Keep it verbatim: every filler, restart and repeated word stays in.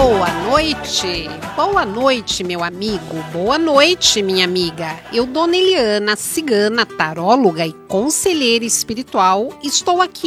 Boa noite, boa noite, meu amigo, boa noite, minha amiga. Eu, Dona Eliana, cigana, taróloga e conselheira espiritual, estou aqui